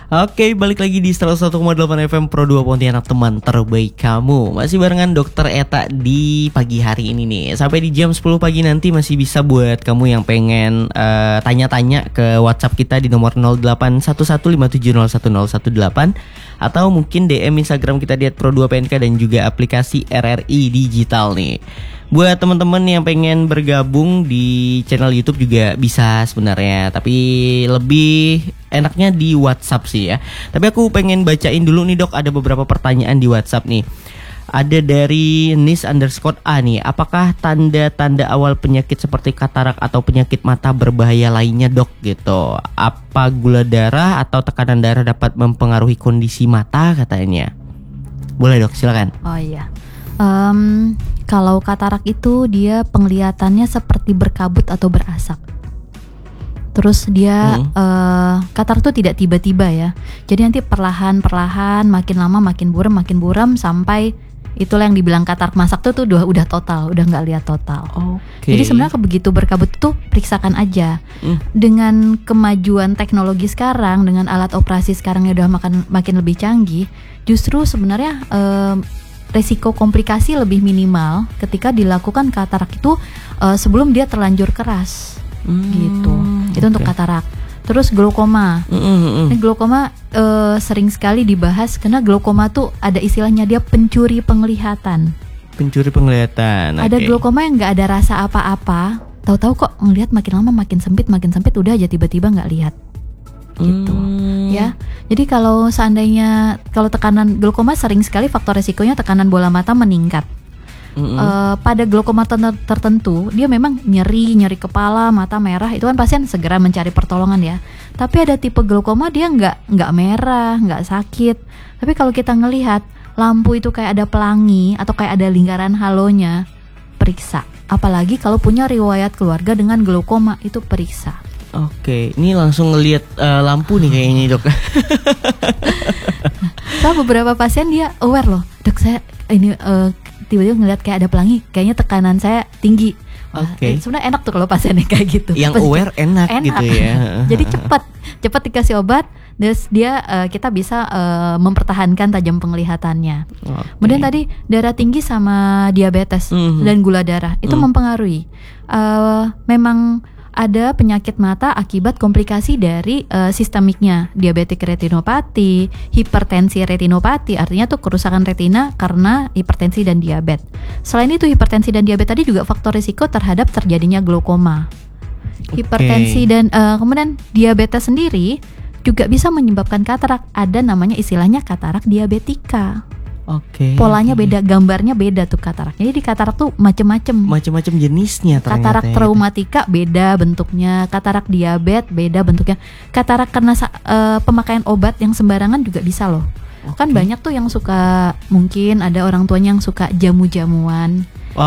Oke, balik lagi di 101,8 FM Pro 2 Pontianak, teman terbaik kamu. Masih barengan Dokter Eta di pagi hari ini nih. Sampai di jam 10 pagi nanti masih bisa buat kamu yang pengen tanya-tanya ke WhatsApp kita di nomor 081157011018 atau mungkin DM Instagram kita di @pro2pnk dan juga aplikasi RRI Digital nih. Buat teman-teman yang pengen bergabung di channel YouTube juga bisa sebenarnya, tapi lebih enaknya di WhatsApp sih ya. Tapi aku pengen bacain dulu nih Dok, ada beberapa pertanyaan di WhatsApp nih. Ada dari nis_a nih, apakah tanda-tanda awal penyakit seperti katarak atau penyakit mata berbahaya lainnya Dok gitu? Apa gula darah atau tekanan darah dapat mempengaruhi kondisi mata katanya? Boleh Dok, silakan. Oh iya. Kalau katarak itu dia penglihatannya seperti berkabut atau berasap. Terus dia katarak itu tidak tiba-tiba ya. Jadi nanti perlahan-perlahan makin lama makin buram sampai itulah yang dibilang katarak masak tuh udah total, udah nggak lihat total. Jadi sebenarnya begitu berkabut tuh periksakan aja. Dengan kemajuan teknologi sekarang, dengan alat operasi sekarang yang udah makin lebih canggih, justru sebenarnya resiko komplikasi lebih minimal ketika dilakukan katarak itu sebelum dia terlanjur keras, gitu. Itu untuk katarak. Terus glaukoma. Ini glaukoma sering sekali dibahas karena glaukoma tuh ada istilahnya, dia pencuri penglihatan. Pencuri penglihatan. Ada glaukoma yang nggak ada rasa apa-apa, tahu-tahu kok ngelihat makin lama makin sempit, udah aja tiba-tiba nggak lihat. Gitu ya. Jadi kalau seandainya tekanan glaukoma sering sekali faktor resikonya tekanan bola mata meningkat. Pada glaukoma tertentu dia memang nyeri kepala, mata merah, itu kan pasien segera mencari pertolongan ya. Tapi ada tipe glaukoma dia nggak merah, nggak sakit. Tapi kalau kita ngelihat lampu itu kayak ada pelangi atau kayak ada lingkaran halonya, periksa. Apalagi kalau punya riwayat keluarga dengan glaukoma, itu periksa. Oke, ini langsung ngelihat lampu nih kayaknya Dok. So, beberapa pasien dia aware loh, Dok saya ini tiba-tiba ngelihat kayak ada pelangi, kayaknya tekanan saya tinggi. Sebenarnya enak tuh kalau pasiennya kayak gitu. Yang aware enak gitu ya. Jadi cepat dikasih obat, terus dia kita bisa mempertahankan tajam penglihatannya. Kemudian tadi darah tinggi sama diabetes dan gula darah itu mempengaruhi. Memang ada penyakit mata akibat komplikasi dari sistemiknya, diabetik retinopati, hipertensi retinopati, artinya tuh kerusakan retina karena hipertensi dan diabetes. Selain itu hipertensi dan diabetes tadi juga faktor risiko terhadap terjadinya glaukoma. Hipertensi dan kemudian diabetes sendiri juga bisa menyebabkan katarak. Ada namanya istilahnya katarak diabetika. Polanya beda, gambarnya beda tuh kataraknya. Jadi katarak tuh macam-macam jenisnya ternyata. Katarak traumatika beda bentuknya, katarak diabetes beda bentuknya. Katarak karena pemakaian obat yang sembarangan juga bisa loh. Kan banyak tuh yang suka, mungkin ada orang tuanya yang suka jamu-jamuan.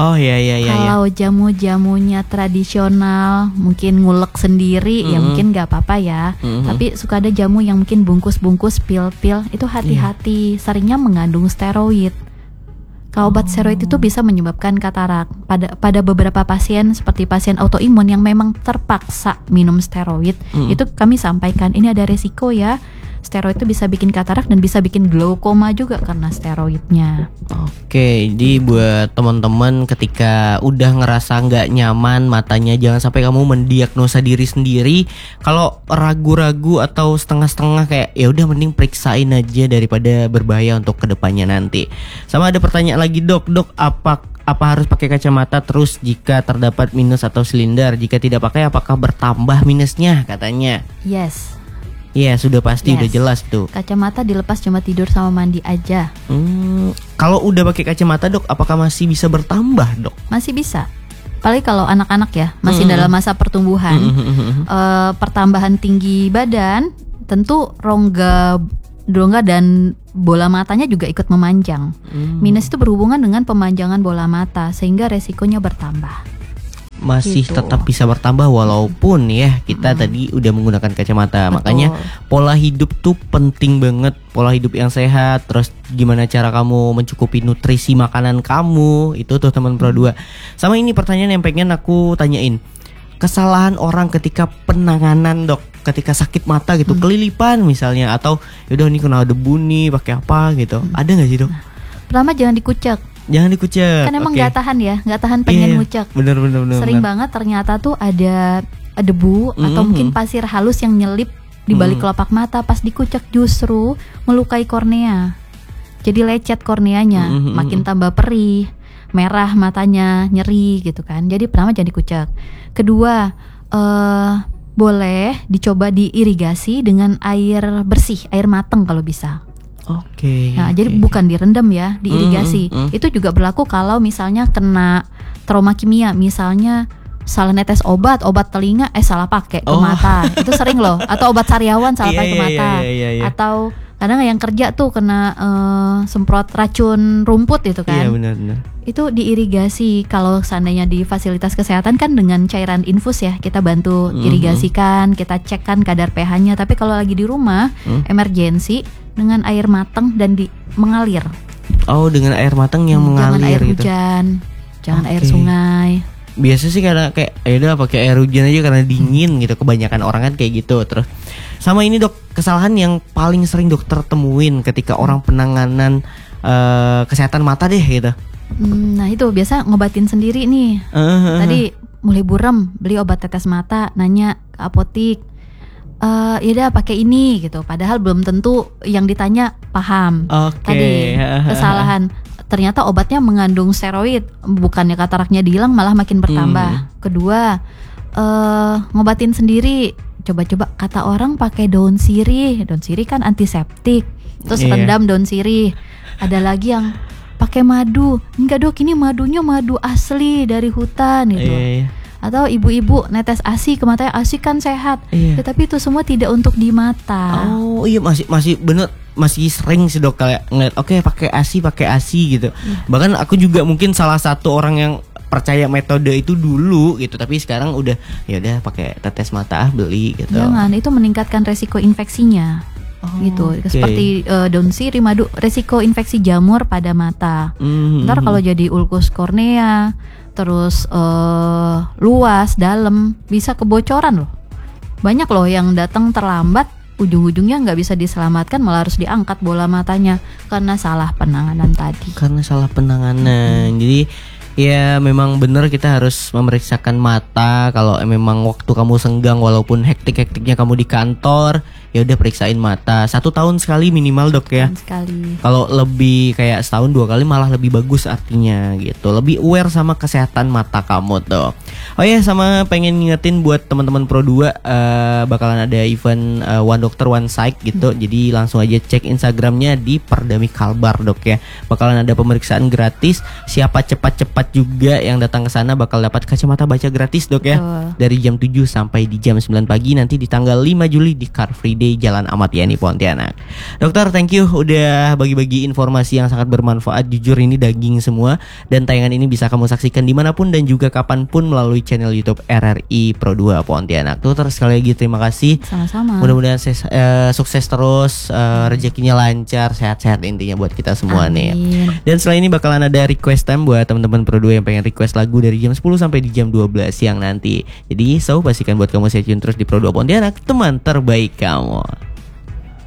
Kalau jamu-jamunya tradisional mungkin ngulek sendiri ya mungkin nggak apa-apa ya. Tapi suka ada jamu yang mungkin bungkus-bungkus pil-pil, itu hati-hati, seringnya mengandung steroid. Kalau obat steroid itu bisa menyebabkan katarak. Pada beberapa pasien seperti pasien autoimun yang memang terpaksa minum steroid, itu kami sampaikan ini ada resiko ya. Steroid itu bisa bikin katarak dan bisa bikin glaukoma juga karena steroidnya. Jadi buat teman-teman ketika udah ngerasa nggak nyaman matanya, jangan sampai kamu mendiagnosa diri sendiri. Kalau ragu-ragu atau setengah-setengah kayak ya udah mending periksain aja daripada berbahaya untuk kedepannya nanti. Sama ada pertanyaan lagi Dok, apa harus pakai kacamata terus jika terdapat minus atau silinder? Jika tidak pakai apakah bertambah minusnya katanya? Yes. Iya sudah pasti, udah jelas tuh. Kacamata dilepas cuma tidur sama mandi aja. Kalau udah pakai kacamata Dok, apakah masih bisa bertambah Dok? Masih bisa. Apalagi kalau anak-anak ya, masih dalam masa pertumbuhan. Pertambahan tinggi badan, tentu rongga dan bola matanya juga ikut memanjang. Minus itu berhubungan dengan pemanjangan bola mata sehingga resikonya bertambah. Masih gitu. Tetap bisa bertambah walaupun ya kita tadi udah menggunakan kacamata. Betul. Makanya pola hidup tuh penting banget, pola hidup yang sehat. Terus gimana cara kamu mencukupi nutrisi makanan kamu, itu tuh teman Pro 2. Sama ini pertanyaan yang pengen aku tanyain, kesalahan orang ketika penanganan Dok. ketika sakit mata gitu, kelilipan misalnya, atau yaudah ini kena debu nih pakai apa gitu, ada nggak sih dok? Pertama jangan dikucek. Jangan dikucek. Kan emang nggak tahan ya, nggak tahan pengen ngucek. Bener. Sering banget ternyata tuh ada debu atau mungkin pasir halus yang nyelip di balik kelopak mata, pas dikucek justru melukai kornea. Jadi lecet korneanya, makin tambah perih, merah matanya, nyeri gitu kan. Jadi pertama jangan dikucek. Kedua, boleh dicoba diirigasi dengan air bersih, air mateng kalau bisa. Nah, jadi bukan direndam ya, diirigasi. Itu juga berlaku kalau misalnya kena trauma kimia, misalnya salah netes obat telinga salah pakai ke mata. Itu sering loh. Atau obat sariawan salah pakai ke mata. Atau kadang yang kerja tuh kena semprot racun rumput itu kan. Iya benar. Itu diirigasi. Kalau seandainya di fasilitas kesehatan kan dengan cairan infus ya, kita bantu irigasikan, kita cekkan kadar pH-nya. Tapi kalau lagi di rumah, emergensi dengan air matang dan mengalir. Oh, dengan air matang yang mengalir. Jangan air hujan, jangan air sungai. Biasa sih karena kayak udah pakai air hujan aja karena dingin gitu, kebanyakan orang kan kayak gitu. Terus sama ini dok, kesalahan yang paling sering dokter temuin ketika orang penanganan kesehatan mata deh gitu. Nah itu biasa ngobatin sendiri nih. Tadi mulai buram, beli obat tetes mata, nanya ke apotik, yaudah pakai ini gitu. Padahal belum tentu yang ditanya paham. Tadi kesalahan. Ternyata obatnya mengandung steroid, bukannya kataraknya dihilang malah makin bertambah. Kedua, ngobatin sendiri. Coba-coba kata orang pakai daun sirih. Daun sirih kan antiseptik. Terus rendam daun sirih. Ada lagi yang pakai madu. Enggak dok, ini madunya madu asli dari hutan gitu. Atau ibu-ibu netes ASI ke matanya, ASI kan sehat. Tetapi itu semua tidak untuk di mata. Oh iya, masih bener. Masih sering sih dok kayak ngeliat pakai ASI gitu. Bahkan aku juga mungkin salah satu orang yang percaya metode itu dulu gitu, tapi sekarang udah ya udah pakai tetes mata beli gitu. Jangan, itu meningkatkan resiko infeksinya. Gitu. Seperti daun sirih, madu, resiko infeksi jamur pada mata. Ntar kalau jadi ulkus kornea, terus luas dalam, bisa kebocoran loh. Banyak loh yang datang terlambat, ujung-ujungnya nggak bisa diselamatkan, malah harus diangkat bola matanya karena salah penanganan tadi. Jadi ya memang benar kita harus memeriksakan mata. Kalau memang waktu kamu senggang, walaupun hektik-hektiknya kamu di kantor, ya udah periksain mata 1 tahun sekali minimal dok ya. Sekali. Kalau lebih kayak setahun 2 kali malah lebih bagus artinya gitu. Lebih aware sama kesehatan mata kamu tuh. Oh ya, sama pengen ngingetin buat teman-teman Pro 2 bakalan ada event One Doctor One Sight gitu. Jadi langsung aja cek Instagramnya di Pardami Kalbar dok ya. Bakalan ada pemeriksaan gratis. Siapa cepat-cepat juga yang datang ke sana bakal dapat kacamata baca gratis dok ya. Dari jam 7 sampai di jam 9 pagi nanti di tanggal 5 Juli di Car Free Day Jalan Ahmad Yani Pontianak. Dokter, thank you udah bagi-bagi informasi yang sangat bermanfaat. Jujur ini daging semua, dan tayangan ini bisa kamu saksikan dimanapun dan juga kapanpun melalui channel YouTube RRI Pro 2 Pontianak. Dokter, sekali lagi terima kasih. Sama-sama. Mudah-mudahan sukses terus, rezekinya lancar, sehat-sehat intinya buat kita semua. Amin. Nih. Dan setelah ini bakalan ada request time buat teman-teman Pro 2 yang pengen request lagu dari jam 10 sampai di jam 12 siang nanti. Jadi pastikan buat kamu stay tune terus di Pro 2 Pontianak, teman terbaik kamu.